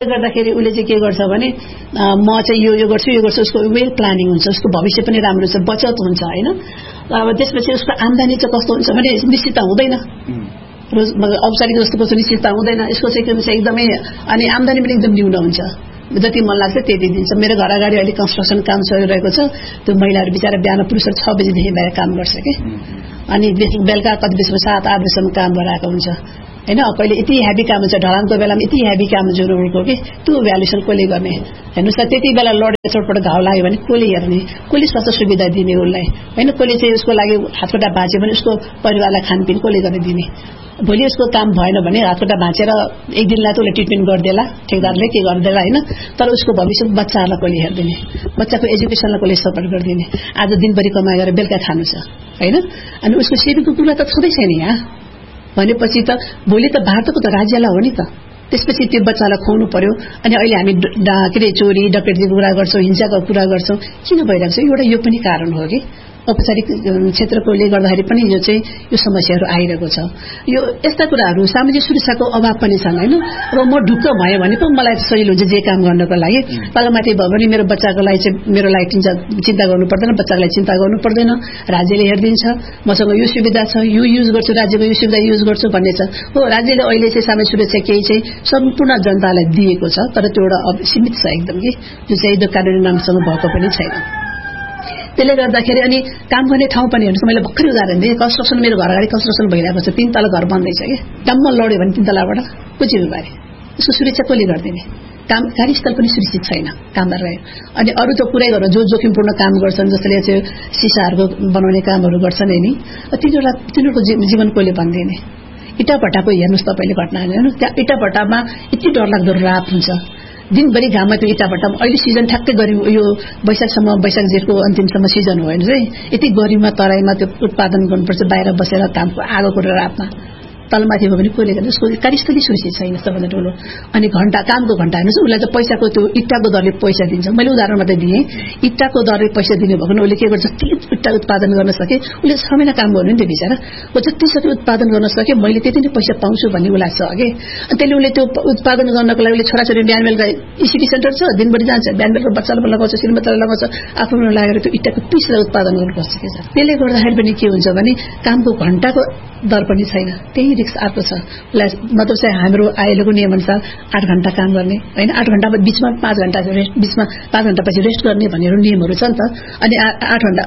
गर्दाखेरि उसले चाहिँ के गर्छ भने म चाहिँ यो गर्छु उसको वेल प्लानिङ हुन्छ, उसको भविष्य पनि राम्रो हुन्छ, बचत हुन्छ हैन। अब त्यसपछि उसको आम्दानी चाहिँ कस्तो हुन्छ भने निश्चितता हुँदैन, औपचारिक जस्तो निश्चितता हुँदैन, यसको चाहिँ के हुन्छ एकदमै, अनि आम्दानी पनि एकदम न्यून हुन्छ, जति मन लाग्छ त्यति दिन्छ। मेरो घर अगाडि अहिले कन्स्ट्रक्सन काम चलिरहेको छ, त्यो महिलाहरू बिचारा बिहान पुरुषहरू 6 बजेदेखि बाहिर काम गर्छ कि, अनि बेलुका कति बजीसम्म 7-8 बजीसम्म काम गरिरहेको हुन्छ हैन। कहिले यति हेभी काम हुन्छ, ढलानको बेलामा यति हेभी काम हुन्छ उनीहरूको कि त्यो भ्यालुएसन कसले गर्ने हेर्नुहोस् न। त्यति बेला लडेर चोटपट घाउ लाग्यो भने कसले हेर्ने, कसले स्वास्थ्य सुविधा दिने उसलाई हैन, कसले चाहिँ उसको लागि हातखुट्टा भाँच्यो भने उसको परिवारलाई खानपिन कसले गर्ने दिने। भोलि उसको काम भएन भने हातखुट्टा भाँचेर एक दिनलाई त उसले ट्रिटमेन्ट गरिदेला, ठेकदारले के गरिदेला हैन, तर उसको भविष्य बच्चाहरूलाई कसले हेर्दिने, बच्चाको एजुकेसनलाई कसले सपोर्ट गरिदिने। आज दिनभरि कमाइ गरेर बेलुका खानु छ हैन, अनि उसको सेवीको कुरा त छँदै छैन यहाँ भनेपछि त भोलि त भारतको त राज्यलाई हो नि त। त्यसपछि त्यो बच्चालाई खुवाउनु पर्यो। अनि अहिले हामी के रे चोरी डकैतीको कुरा गर्छौं, हिंसाको कुरा गर्छौं, किन भइरहेको छ? एउटा यो पनि कारण हो कि औपचारिक क्षेत्रकोले गर्दाखेरि पनि यो चाहिँ यो समस्याहरू आइरहेको छ। यो यस्ता कुराहरू सामाजिक सुरक्षाको अभाव पनि छन् हैन। अब म ढुक्क भए भने पो मलाई सजिलो हुन्छ जे काम गर्नको लागि। तलमाथि भयो भने मेरो बच्चाको लागि चाहिँ मेरो लागि चिन्ता गर्नु पर्दैन, बच्चाको लागि चिन्ता गर्नु पर्दैन, राज्यले हेर्दिन्छ, मसँग यो सुविधा छ, यो युज गर्छु, राज्यको यो सुविधा युज गर्छु भन्ने छ। हो, राज्यले अहिले चाहिँ सामाजिक सुरक्षा केही चाहिँ सम्पूर्ण जनतालाई दिएको छ, तर त्यो एउटा सीमित छ एकदम कि, जो चाहिँ यो कानुनी नामसँग भएको पनि छैन। त्यसले गर्दाखेरि अनि काम गर्ने ठाउँ पनि हेर्नुहोस्, मैले भर्खरै उदाहरण दिएँ, कन्स्ट्रक्सन मेरो घर अगाडि कन्स्ट्रक्सन भइरहेको छ, 3 तला घर बन्दैछ कि, डम्म लड्यो भने 3 तलाबाट को जिम्मेवारी, यसको सुरक्षा कसले गरिदिने? कार्यस्थल पनि सुरक्षित छैन कामदारलाई। अनि अरू त कुरै गरेर जो जोखिमपूर्ण काम गर्छन्, जसले चाहिँ सिसाहरूको बनाउने कामहरू गर्छन् नि, तिनीहरूको जीवन कसले भनिदिने? इटाभट्टाको हेर्नुहोस् तपाईँले घटना हेर्नु, त्यहाँ इटाभट्टामा यति डरलाग्दो रात हुन्छ, दिनभरि घाममा त्यो इटाभट्टामा। अहिले सिजन ठ्याक्कै गरी यो वैशाखसम्म, वैशाख जेठको अन्तिमसम्म सिजन हो भने चाहिँ यति गरिबमा तराईमा त्यो उत्पादन गर्नुपर्छ, बाहिर बसेर कामको आगोको रातमा। तलमाथि हो भने कसले गर्ने? उसको कार्यस्थली सुरक्षित छैन सबभन्दा ठुलो। अनि कामको घण्टा हेर्नुहोस्, उसलाई चाहिँ पैसाको त्यो इट्टाको दरले पैसा दिन्छ। मैले उदाहरण मात्रै दिएँ, इट्टाको दरले पैसा दिने भयो भने उसले के गर्छ, जति इट्टा उत्पादन गर्न सके उसले 6 महिना काम गर्नु नि त बिचारा, ऊ जति सक्यो उत्पादन गर्न सके मैले त्यति नै पैसा पाउँछु भन्ने उसलाई छ अघि। अनि त्यसले उसले त्यो उत्पादन गर्नको लागि उसले छोराछोरी बिहान बेलुका इसिटी सेन्टर छ, दिनभरि जान्छ, बिहान बेलुका बच्चालाई लगाउँछ, श्रीमतीलाई लगाउँछ, आफ्नो लागेर त्यो इट्टाको पिसलाई उत्पादन गर्नुपर्छ के छ। त्यसले गर्दाखेरि पनि के हुन्छ भने कामको घण्टाको दर पनि छैन, त्यही रिक्स आएको छ उसलाई। मतलब चाहिँ हाम्रो अहिलेको नियम अनुसार 8 घण्टा काम गर्ने हैन, 8 घण्टा बीचमा 5 घण्टा रेस्ट, बीचमा 5 घण्टा पछि रेस्ट गर्ने भन्नेहरू नियमहरू छ नि त। अनि 8 घण्टा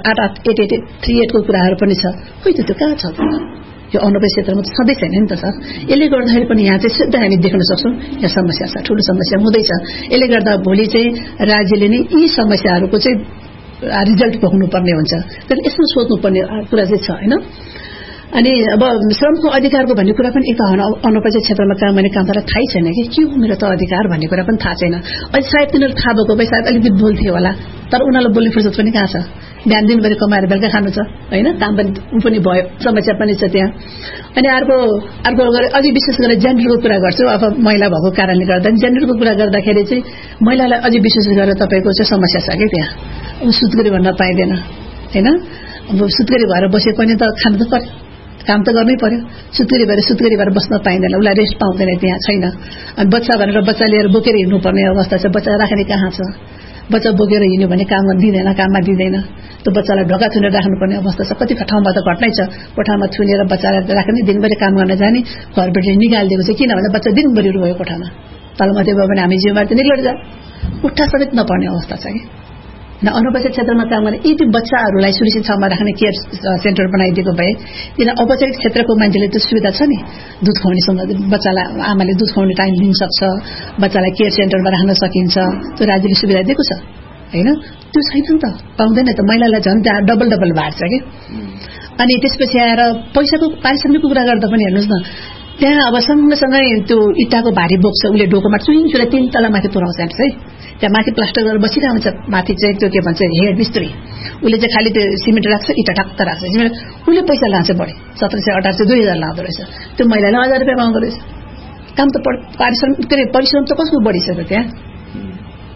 8 को कुराहरू पनि छ, खोइ त त्यो कहाँ छ त? यो अनुपात क्षेत्रमा त सधैँ छैन नि त सर। यसले गर्दाखेरि पनि यहाँ चाहिँ सिधै हामी देख्न सक्छौँ यहाँ समस्या छ, ठुलो समस्या हुँदैछ। यसले गर्दा भोलि चाहिँ राज्यले नै यी समस्याहरूको चाहिँ रिजल्ट भोग्नु पर्ने हुन्छ। तर यसमा सोध्नुपर्ने कुरा चाहिँ छ हैन। अनि अब श्रमको अधिकारको भन्ने कुरा पनि एक अनौपचारिक क्षेत्रमा काम गर्ने कामदारलाई थाहै छैन कि के हो मेरो त अधिकार भन्ने कुरा पनि थाहा छैन। अहिले सायद तिनीहरू थाहा भएको भए सायद अलिकति बोल्थे होला, तर उनीहरूलाई बोल्ने फुर्सद पनि कहाँ छ? बिहान दिनभरि कमाएर बेलुका खानु छ हैन, काम पनि भयो, समस्या पनि छ त्यहाँ। अनि अर्को अझै विशेष गरेर जेन्डरको कुरा गर्छु। अब महिला भएको कारणले गर्दा जेन्डरको कुरा गर्दाखेरि चाहिँ महिलालाई अझै विशेष गरेर तपाईँको चाहिँ समस्या छ कि त्यहाँ सुत्केरी भन्न पाइँदैन हैन। अब सुत्केरी भएर बसे पनि त खानु त पर्यो, काम त गर्नै पर्यो। सुत्केरी भएर बस्न पाइँदैन, उसलाई रेस्ट पाउँदैन, त्यहाँ छैन। अनि बच्चा भनेर बच्चा लिएर बोकेर हिँड्नुपर्ने अवस्था छ, बच्चा राख्ने कहाँ छ? बच्चा बोकेर हिँड्यो भने काममा दिँदैन, त्यो बच्चालाई ढोका थुनेर राख्नुपर्ने अवस्था छ। कति ठाउँमा त घट्नै छ, कोठामा थुनेर बच्चालाई राख्ने, दिनभरि काम गर्न जाने, घरबाट निकालिदिएको चाहिँ किनभने बच्चा दिनभरि रह्यो कोठामा। तलमाथि भयो भने हामी जिम्मेवारी त निक्लेर जा, उठा समेत नपर्ने अवस्था छ कि। अनौपचारिक क्षेत्रमा काम गर्ने यी बच्चाहरूलाई सुरक्षित ठाउँमा राख्ने केयर सेन्टर बनाइदिएको भए किन औपचारिक क्षेत्रको मान्छेले त्यो सुविधा छ नि, दुध खुवाउनेसँग बच्चालाई आमाले दुध खुवाउने टाइम दिन सक्छ, बच्चालाई केयर सेन्टरमा राख्न सकिन्छ, त्यो राज्यले सुविधा दिएको छ हैन। त्यो छैन नि त, पाउँदैन त। महिलालाई झन् त्यहाँ डबल भार छ कि। अनि त्यसपछि आएर पैसाको पारिश्रमिकको कुरा गर्दा पनि हेर्नुहोस् न, त्यहाँ अब सँगसँगै त्यो इट्टाको भारी बोक्छ, उसले ढोकोमा चुइनचुरा 3 तला माथि पुर्याउँछ हेर्नुहोस् है। त्यहाँ माथि प्लास्टर गरेर बसिरहेको हुन्छ, माथि चाहिँ त्यो के भन्छ हेड मिस्त्री, उसले चाहिँ खालि त्यो सिमेन्ट राख्छ, इट्टा ठक्क राख्छ, सिमेन्ट उसले पैसा लान्छ बढी 1700, 1800, 2000 लाँदो रहेछ। त्यो महिलाले 1000 रुपियाँ पाउँदो रहेछ। काम त परिश्रम त कसको बढी छ त त्यहाँ?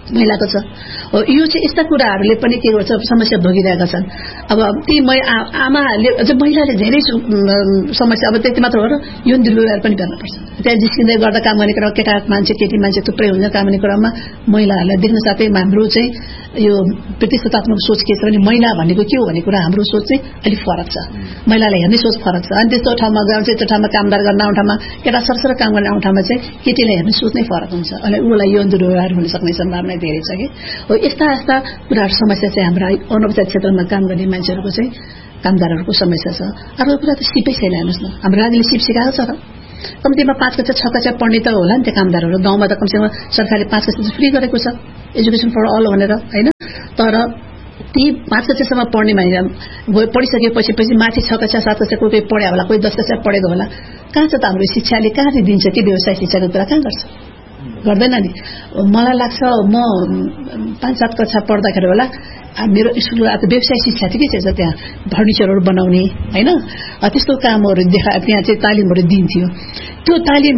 महिलाको छ हो। यो चाहिँ यस्ता कुराहरूले पनि के गर्छ समस्या भोगिरहेका छन्। अब ती आमाहरूले अझ महिलाले धेरै समस्या अब त्यति मात्र हो र यौन दुर्व्यवहार पनि गर्नुपर्छ। त्यहाँ जिस्किँदै गर्दा काम गर्ने क्रममा केटा मान्छे केटी मान्छे थुप्रै हुन्छ काम गर्ने क्रममा महिलाहरूलाई देख्न साथै हाम्रो चाहिँ यो प्रतिस्पर्धात्मक सोच के छ भने महिला भनेको के हो भन्ने कुरा हाम्रो सोच चाहिँ अलिक फरक छ। महिलालाई हेर्ने सोच फरक छ। अनि त्यस्तो ठाउँमा गएर चाहिँ त्यो ठाउँमा कामदार गर्न आउने ठाउँमा केटा सरसर काम गर्ने आउने ठाउँमा चाहिँ केटीलाई हेर्ने सोच नै फरक हुन्छ। अनि उसलाई यौन दुर्व्यवहार हुन सक्ने सम्भावना धेरै छ कि हो। यस्ता कुराहरू समस्या चाहिँ हाम्रा अनौपचारिक क्षेत्रमा काम गर्ने मान्छेहरूको चाहिँ कामदारहरूको समस्या छ। अर्को कुरा त सिपै छैन। हेर्नुहोस् न हाम्रो राज्यले सिप सिकाएको छ र कम्तीमा 5 कक्षा 6 कक्षा पढ्ने त होला नि त्यो कामदारहरू। गाउँमा त कमसेकम सरकारले 5 कक्षा फ्री गरेको छ एजुकेसन फर अल भनेर हैन। तर ती 5 कक्षासम्म पढ्ने मान्छे पढिसकेपछि माथि 6 कक्षा 7 कक्षा कोही पढ्यो होला, कोही 10 कक्षा पढेको होला। कहाँ छ त हाम्रो शिक्षाले कहाँ दिन्छ कि व्यवसाय शिक्षाको कुरा कहाँ गर्छ? गर्दैन नि। मलाई लाग्छ म 5-7 कक्षा पढ्दाखेरि होला मेरो स्कुल व्यवसाय शिक्षा थियो के छ त्यहाँ फर्निचरहरू बनाउने हैन त्यस्तो कामहरू त्यहाँ चाहिँ तालिमहरू दिन्थ्यो। त्यो तालिम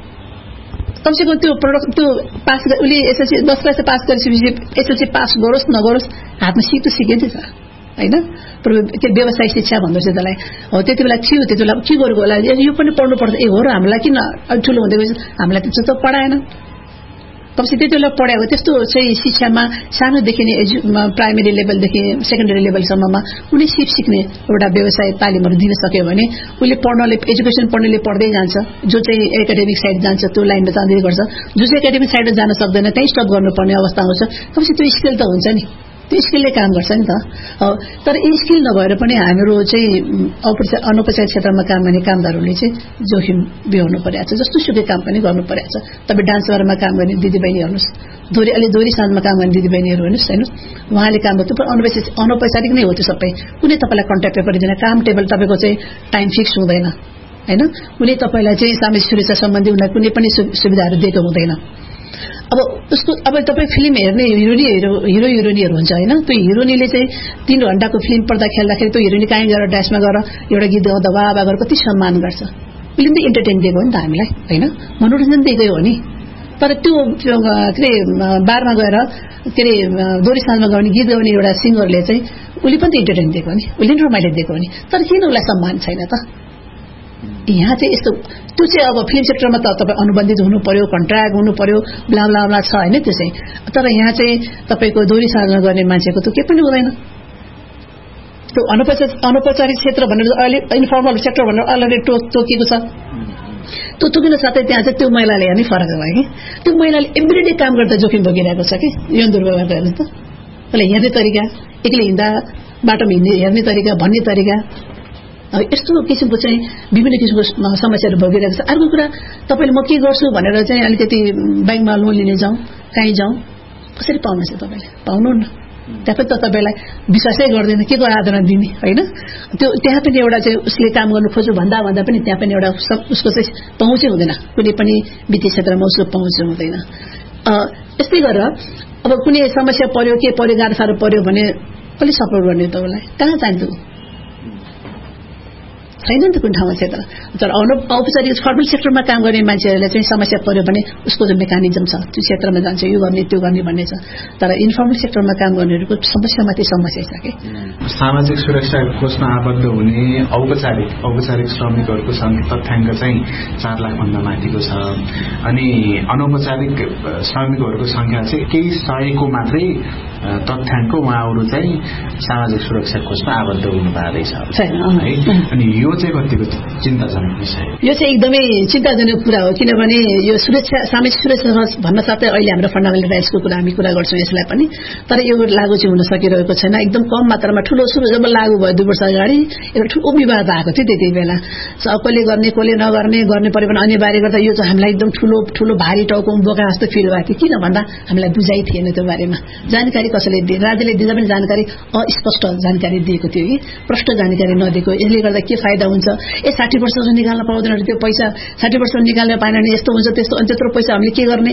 कमसेकम त्यो प्रोडक्ट त्यो पास उसले एसएलसी 10 क्लास पास गरेपछि एसएलसी पास गरोस् नगरोस् हातमा सिक त सिकेकै छ हैन। त्यो व्यवसाय शिक्षा भन्दो रहेछ त्यसलाई हो। त्यति बेला थियो त्यति बेला के गरेको होला यो पनि पढ्नु पर्छ ए हो र हामीलाई किन ठुलो हुँदै गएपछि हामीलाई त्यस्तो त पढाएन। कमसे त्यति बेला पढाएको त्यस्तो चाहिँ शिक्षामा सानोदेखि नै प्राइमेरी लेभलदेखि सेकेन्डरी लेभलसम्ममा कुनै सिप सिक्ने एउटा व्यवसाय तालिमहरू दिन सक्यो भने उसले पढ्नले एजुकेसन पढ्नेले पढ्दै जान्छ। जो चाहिँ एकाडेमिक साइड जान्छ त्यो लाइनमा जाँदै गर्छ। जो चाहिँ एकाडेमिक साइडमा जान सक्दैन त्यही स्टप गर्नुपर्ने अवस्था आउँछ। कमसे त्यो स्किल त हुन्छ नि त्यो स्किलले काम गर्छ नि त। तर यी स्किल नभएर पनि हाम्रो चाहिँ अनौपचारिक क्षेत्रमा काम गर्ने कामदारहरूले चाहिँ जोखिम बिहोर्नु परेको छ। जस्तो सुकै काम पनि गर्नु परेको छ। तपाईँ डान्सबारमा काम गर्ने दिदीबहिनी हेर्नुहोस् अलि दोहोरी साँझमा काम गर्ने दिदीबहिनीहरू हेर्नुहोस् हेर्नुहोस् उहाँले काम गर्नु अनौपचारिक नै हो त्यो सबै। कुनै तपाईँलाई कन्ट्याक्ट पेपर दिँदैन काम टेबल तपाईँको चाहिँ टाइम फिक्स हुँदैन हैन। कुनै तपाईँलाई चाहिँ सामाजिक सुरक्षा सम्बन्धी उनीलाई कुनै पनि सुविधाहरू दिएको हुँदैन। अब तपाईँ फिल्म हेर्ने हिरो हिरोइनहरू हुन्छ हैन। त्यो हिरोइनले चाहिँ 3 घण्टाको फिल्म पर्दा खेल्दाखेरि त्यो हिरोइनले कहीँ गएर ड्यासमा गएर एउटा गीत गाउँदा वाह गरेर कति सम्मान गर्छ। उसले पनि इन्टरटेन दिएको हो नि त हामीलाई हैन मनोरञ्जन दिएकै हो नि। तर त्यो के अरे बारमा गएर के अरे दोहोरी साँझमा गाउने गीत गाउने एउटा सिङ्गरले चाहिँ उसले पनि त इन्टरटेन दिएको हो नि उसले पनि रमाइलो दिएको हो नि। तर किन उसलाई सम्मान छैन त? यहाँ चाहिँ यस्तो त्यो चाहिँ अब फिल्म सेक्टरमा त तपाईँ अनुबन्धित हुनु पर्यो कन्ट्र्याक्ट हुनु पर्यो ब्ला ब्ला ब्ला छ हैन त्यो चाहिँ। तर यहाँ चाहिँ तपाईँको दोहोरी साँझमा गर्ने मान्छेको त केही पनि हुँदैन। त्यो अनौपचारिक क्षेत्र भनेर अहिले इन्फर्मल सेक्टर भनेर अलरेडी तोकिएको छ। त्यो तोकिन साथै त्यहाँ चाहिँ त्यो महिलाले हेर्ने फरक भयो कि त्यो महिलाले एभ्रीडे काम गर्दा जोखिम भोगिरहेको छ कि यौन दुर्व्यवहार गर्नु त। त्यसलाई हेर्ने तरिका एक्लै हिँड्दा बाटोमा हेर्ने तरिका भन्ने तरिका यस्तो किसिमको चाहिँ विभिन्न किसिमको समस्याहरू भोगिरहेको छ। अर्को कुरा तपाईँले म के गर्छु भनेर चाहिँ अलिकति ब्याङ्कमा लोन लिने जाउँ कहीँ जाउँ कसरी पाउनुहुन्छ तपाईँले पाउनुहुन्न। त्यहाँ पनि त तपाईँलाई विश्वासै गर्दैन के को आधारमा दिने होइन। त्यो त्यहाँ पनि एउटा चाहिँ उसले काम गर्नु खोज्यो भन्दा पनि त्यहाँ पनि एउटा उसको चाहिँ पहुँचै हुँदैन। कुनै पनि वित्तीय क्षेत्रमा उसको पहुँच हुँदैन। यस्तै गरेर अब कुनै समस्या पर्यो के पर्यो गाह्रो साह्रो पर्यो भने कसले सपोर्ट गर्ने त उसलाई कहाँ जान्छ छैन नि त कुन ठाउँमा क्षेत्र। तर औपचारिक फर्मल सेक्टरमा काम गर्ने मान्छेहरूले चाहिँ समस्या पर्यो भने उसको जो मेकानिजम छ त्यो क्षेत्रमा जान्छ यो गर्ने त्यो गर्ने भन्ने छ। तर इन्फर्मल सेक्टरमा काम गर्नेहरूको समस्यामाथि समस्या छ कि सामाजिक सुरक्षा कोषमा आबद्ध हुने औपचारिक श्रमिकहरूको तथ्याङ्क चाहिँ 4 लाखभन्दा माथिको छ। अनि अनौपचारिक श्रमिकहरूको संख्या चाहिँ केही सयको मात्रै तथ्याङ्क उहाँहरू चाहिँ सामाजिक सुरक्षा कोषमा आबद्ध हुनु पाउँदैछ है। अनि यो चाहिँ कतिको चिन्ताजनक विषय। यो चाहिँ एकदमै चिन्ताजनक कुरा हो किनभने यो सुरक्षा सामाजिक सुरक्षा भन्न साथै अहिले हाम्रो फन्डामेन्टल राइट्सको कुरा हामी कुरा गर्छौँ यसलाई पनि। तर यो लागू चाहिँ हुन सकिरहेको छैन। एकदम कम मात्रामा ठुलो सुरु जब लागू भयो 2 वर्ष अगाडि एउटा ठुलो विवाद आएको थियो त्यति बेला। कसले गर्ने कसले नगर्ने गर्ने पऱ्यो भने अनिवार्य गर्दा यो चाहिँ हामीलाई एकदम ठुलो भारी टाउको बोका जस्तो फिल भएको थियो। किन भन्दा हामीलाई बुझाइ थिएन त्यो बारेमा जानकारी कसैले दिए राज्यले दिँदा पनि जानकारी अस्पष्ट जानकारी दिएको थियो कि प्रष्ट जानकारी नदिएको। यसले गर्दा के फाइदा हुन्छ 60 वर्षसम्म निकाल्न पाउँदैन त्यो पैसा 60 वर्षसम्म निकाल्न पाएन भने यस्तो हुन्छ त्यस्तो अनि त्यत्रो पैसा हामीले के गर्ने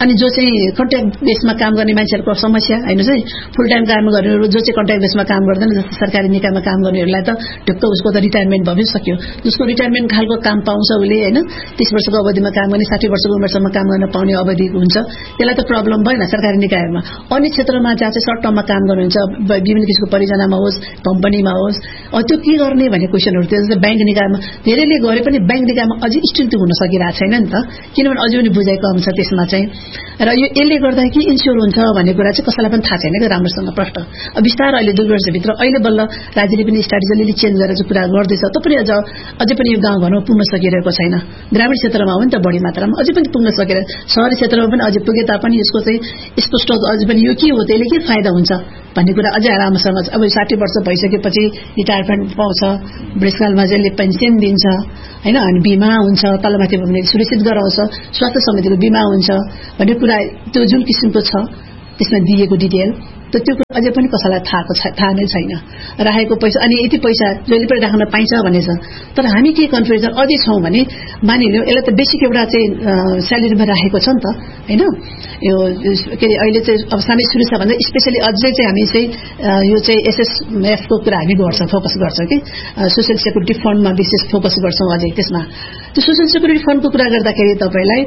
अनि जो चाहिँ कन्ट्र्याक्ट बेसमा काम गर्ने मान्छेहरूको समस्या हैन चाहिँ फुल टाइम काम गर्नेहरू जो चाहिँ कन्ट्र्याक्ट बेसमा काम गर्दैन जस्तै सरकारी निकायमा काम गर्नेहरूलाई त ढुक्क उसको त रिटायरमेन्ट भइ सक्यो जसको रिटायरमेन्ट खालको काम पाउँछ उले हैन 30 वर्षको अवधिमा काम गर्ने 60 वर्षको उमेरसम्म काम गर्न पाउने अवधि हुन्छ त्यसलाई त प्रब्लम भएन सरकारी निकायमा अन्य क्षेत्रमा जहाँ चाहिँ सर्ट टर्ममा काम गर्नुहुन्छ विभिन्न किसिमको परियोजनामा होस् कम्पनीमा होस् त्यो के गर्ने भन्ने क्वेशनहरु थियो जस्तै बैंक निकायमा धेरैले गरे पनि बैंक निकायमा अझै स्ट्रिक्ट हुन सकिरहेको छैन नि त किनभने अझै पनि बुझाइ कम छ त्यसमा चाहिँ र यो यसले गर्दा के इन्स्योर हुन्छ भन्ने कुरा चाहिँ कसैलाई पनि थाहा छैन के राम्रोसँग प्रष्ट बिस्तारै अहिले 2 वर्षभित्र अहिले बल्ल राज्यले पनि स्ट्र्याटेजी अलिअलि चेन्ज गरेर चाहिँ कुरा गर्दैछ तपनि अझै पनि यो गाउँघरमा पुग्न सकिरहेको छैन ग्रामीण क्षेत्रमा हो नि त बढी मात्रामा अझै पनि पुग्न सकेर शहरी क्षेत्रमा पनि अझै पुगे तापनि यसको चाहिँ स्पष्ट अझै पनि यो के हो त्यसले के फाइदा हुन्छ भन्ने कुरा अझै राम्रोसँग अब 60 वर्ष भइसकेपछि रिटायरमेन्ट पाउँछ बुढेसकालमा जसले पेन्सन दिन्छ हैन अनि बीमा हुन्छ तलमाथि भने सुरक्षित गराउँछ स्वास्थ्य समितिको बीमा हुन्छ भन्ने कुरा त्यो जुन किसिमको छ त्यसमा दिएको डिटेल त्यो अझै पनि कसैलाई थाहा नै छैन राखेको पैसा अनि यति पैसा जहिले पनि राख्न पाइन्छ भनेछ तर हामी के कन्फ्युजन अझै छौं भने मानिलियो यसलाई त बेसिक एउटा चाहिँ स्यालेरीमा राखेको छ नि त हैन यो के अहिले चाहिँ अब सामै सुरक्षा भन्दा स्पेशली अझै चाहिँ हामी चाहिँ यो चाहिँ एसएसएफ को कुरा हामी गर्छौं फोकस गर्छौं कि सोशल सेक्युरिटी फन्डमा विशेष फोकस गर्छौं अझै त्यसमा त्यो सोशल सेक्युरिटी फन्डको कुरा गर्दाखेरि तपाईलाई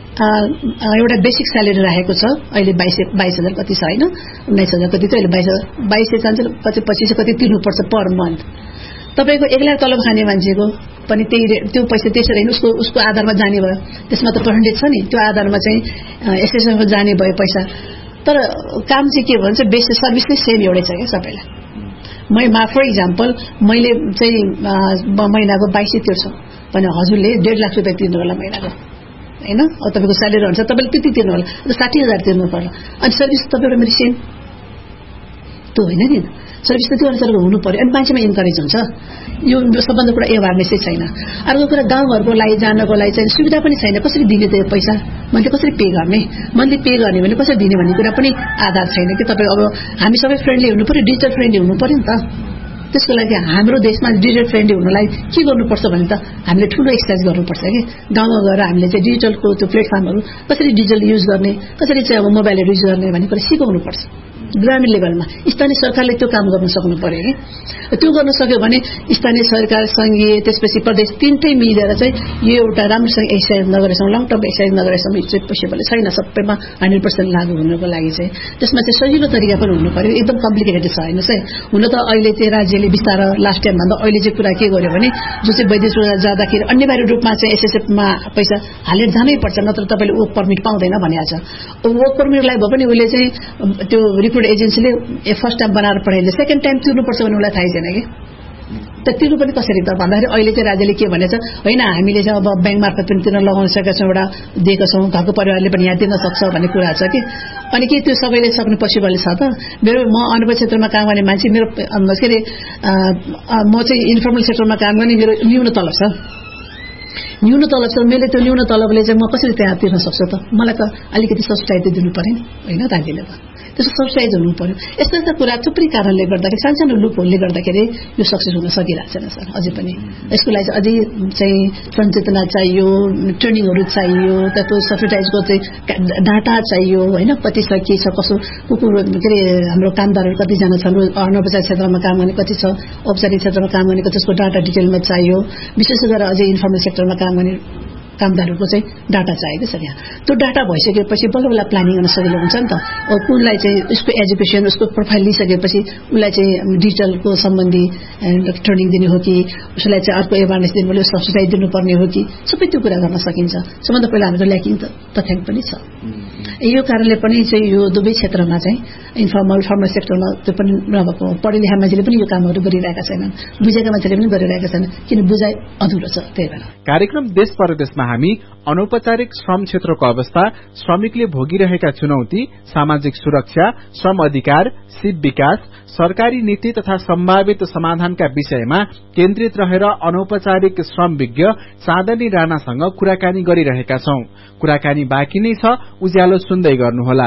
एउटा बेसिक स्यालेरी राखेको छ अहिले 22,000 कति छ हैन 19,000 कति त अहिले 22,000 चाहन्छ कति 25 कति तिर्नुपर्छ पर मन्थ तपाईको 1 लाख तलब खाने मान्छेको पनि त्यो पैसा त्यसरी हैन उसको आधारमा जाने भयो त्यसमा त पर्सेन्टेज छ नि त्यो आधारमा चाहिँ एसएसएफ मा जाने भयो पैसा तर काम चाहिँ के भन्छ बेसिक सर्भिस नै सेम एउटै छ के सबैलाई फर एक्जाम्पल मैले चाहिँ महिनाको 22 तिर्छु भने हजुरले 1.5 लाख रुपैयाँ तिर्नु होला महिनाको हैन तपाईको स्यालेरी हुन्छ तपाईले त्यति तिर्नु होला 60,000 तिर्नु पर्ला अनि सर्भिस तपाईको मेरो सेम त्यो हैन नि सर्भिस त त्यो अनुसारको हुनु पर्यो अनि मान्छेमा इन्करेज हुन्छ यो सबभन्दा कुरा एवारनेस छैन अर्को कुरा गाउँघरको लागि जानको लागि चाहिँ सुविधा पनि छैन कसरी दिने त यो पैसा मैले कसरी पे गर्ने भने कसरी दिने भन्ने कुरा पनि आधार छैन कि तपाई अब हामी सबै फ्रेन्डली हुनु पर्यो डिजिटल फ्रेन्डली हुनु पर्यो नि त त्यसको लागि हाम्रो देशमा डिजिटल फ्रेन्डली हुनलाई के गर्नुपर्छ भने त हामीले ठूलो एक्सरसाइज गर्नुपर्छ के गाउँमा गएर हामीले चाहिँ डिजिटलको त्यो प्लेटफर्महरु कसरी डिजिटल युज गर्ने कसरी चाहिँ अब मोबाइलहरु युज गर्ने भन्ने कुरा सिकाउनु पर्छ ग्रामीण लेभलमा स्थानीय सरकारले त्यो काम गर्न सक्नु पर्यो के त्यो गर्न सक्यो भने स्थानीय सरकार संघीय त्यसपछि प्रदेश तीनटै मिलेर चाहिँ यो एउटा राम्रोसँग एक्सरसाइज नगरेसम्म लङ टर्म एक्सरसाइज नगरेसम्म यो चाहिँ पोसिबल छैन सबैमा 100% लागू हुनको लागि चाहिँ त्यसमा चाहिँ सजिलो तरिका पनि हुनु पर्यो एकदम कम्प्लिकेटेड छ हैन चाहिँ हुन त अहिले चाहिँ राज्यले विस्तार लास्ट टाइम भन्दा अहिले चाहिँ कुरा के गर्यो भने जो चाहिँ वैदेशिक जाँदाखेरि अनिवार्य रूपमा चाहिँ एसएसएफ मा पैसा हालेर जानै पर्छ नत्र तपाईले वर्क परमिट पाउँदैन भनिया छ वर्क परमिटलाई भए पनि उले चाहिँ त्यो एजेन्सीले फर्स्ट टाइम बनाएर पठाइले सेकेन्ड टाइम तिर्नुपर्छ भने उलाई थाहै छैन के त तिर्नु पनि कसरी त भन्दाखेरि अहिले चाहिँ राज्यले के भनेछ हैन हामीले चाहिँ अब बैंक मार्फत पनि तिर्न लगाउन सकेका छौं एउटा दिएका छौं घरको परिवारले पनि यहाँ तिर्न सक्छ भन्ने कुरा छ कि अनि के त्यो सबैले सक्ने पोसिबल छ त म अनुपम क्षेत्रमा काम गर्ने मान्छे मेरो के म चाहिँ इन्फर्मल सेक्टरमा काम गर्ने मेरो न्यून तलब छ मैले त्यो न्यून तलबले चाहिँ म कसरी त्यहाँ तिर्न सक्छु त मलाई त अलिकति सब्सिडाइज दिनु पर्यो हैन राज्यले त त्यसको सब्सिडाइज हुनु पर्यो यस्ता कुरा थुप्रै कारणले गर्दाखेरि सानसानो लुपहरुले गर्दाखेरि यो सक्सेस हुन सकिरहेको छैन सर अझै पनि यसको लागि अझै चाहिँ सचेतना चाहियो ट्रेनिङहरु चाहियो त्यसको सब्सिडाइजको चाहिँ डाटा चाहियो हैन कति छ के छ कसो के हाम्रो कामदारहरु कति जना छन् अनौपचारिक क्षेत्रमा काम गर्ने कति छ औपचारिक क्षेत्रमा काम गर्ने त्यसको डाटा डिटेलमा चाहियो विशेष गरेर अझै इन्फर्मल सेक्टरमा काम गर्ने कामदारहरुको चाहिँ डाटा चाहिएको छ यहाँ त्यो डाटा भइसकेपछि बल्ल प्लानिङ गर्न सजिलो हुन्छ नि त कुनलाई चाहिँ उसको एजुकेसन उसको प्रोफाइल लिइसकेपछि उलाई चाहिँ डिजिटलको सम्बन्धी ट्रेनिङ दिने हो कि उसलाई चाहिँ अर्को एवारनेस दिनु पर्यो सब्सिडाइज दिनुपर्ने हो कि सबै त्यो कुरा गर्न सकिन्छ सबभन्दा पहिला हाम्रो ल्याकिङ तथ्याङ्क पनि छ यो कारणले पनि चाहिँ यो दुवै क्षेत्रमा चाहिँ इन्फर्मल फर्मल सेक्टरमा त्यो पनि नभएको पढे लेखा मान्छेले पनि यो कामहरु गरिरहेका छैनन् बुझेका मान्छेले पनि गरिरहेका छैनन् किन बुझाइ अधुरो छ त्यही भएर कार्यक्रम देश परदेशमा हामी अनौपचारिक श्रम क्षेत्रको अवस्था श्रमिकले भोगिरहेका चुनौती सामाजिक सुरक्षा श्रम अधिकार सिप विकास सरकारी नीति तथा सम्भावित समाधानका विषयमा केन्द्रित रहेर अनौपचारिक श्रम विज्ञ चाँदनी राणासँग कुराकानी गरिरहेका छौं कुराकानी बाँकी नै छ उज्यालो सुन्दै गर्नुहोला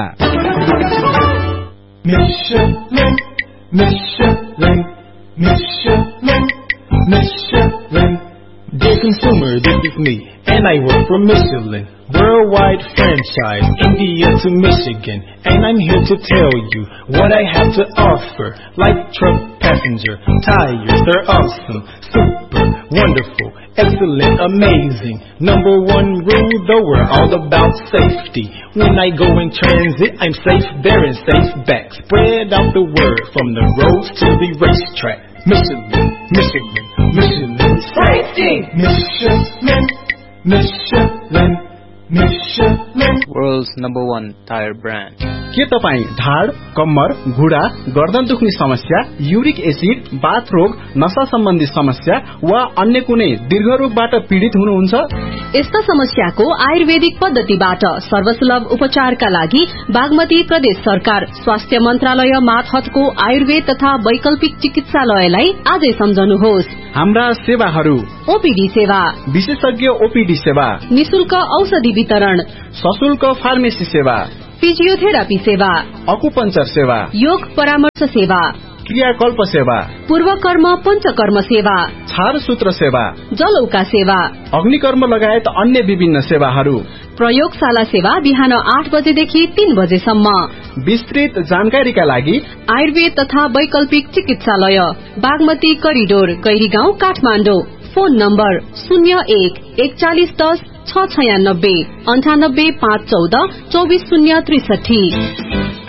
Dear consumer, this is me, and I work for Michelin. Worldwide franchise, India to Michigan. And I'm here to tell you what I have to offer. Light truck passenger, tires, they're awesome. Super, wonderful, excellent, amazing. Number one rule, though, we're all about safety. When I go in transit, I'm safe there and safe back. Spread out the word from the roads to the racetrack. Michelin, Michigan, Michelin. Safety! Michelin, Michelin, Michelin. World's #1 tire brand. के तपाई ढाड, कम्मर, घुँडा, गर्दन दुख्ने समस्या, uric acid, बाथ रोग, नशा सम्बन्धी समस्या वा अन्य कुनै दीर्घ रोगबाट पीडित हुनुहुन्छ? यस्ता समस्याको आयुर्वेदिक पद्धतिबाट सर्वसुलभ उपचारका लागि बागमती प्रदेश सरकार स्वास्थ्य मन्त्रालय मातहतको आयुर्वेद तथा वैकल्पिक चिकित्सालयलाई आजै सम्झनुहोस्। हाम्रा सेवाहरू: ओपीडी सेवा, विशेषज्ञ ओपीडी सेवा, निशुल्क औषधि वितरण, सशुल्क फार्मेसी सेवा, फिजियोथेरापी सेवा, अकुपञ्चर सेवा, योग परामर्श सेवा, क्रियाकल्प सेवा, पूर्वकर्म पञ्चकर्म सेवा, छारसूत्र सेवा, जलौका सेवा, अग्निकर्म लगायत अन्य विभिन्न सेवाहरू। प्रयोगशाला सेवा बिहान 8 बजेदेखि 3 बजेसम्म। विस्तृत जानकारीका लागि आयुर्वेद तथा वैकल्पिक चिकित्सालय, Bagmati corridor, Gairigaun, Kathmandu. Phone number 01 4110 696 98 514 24063।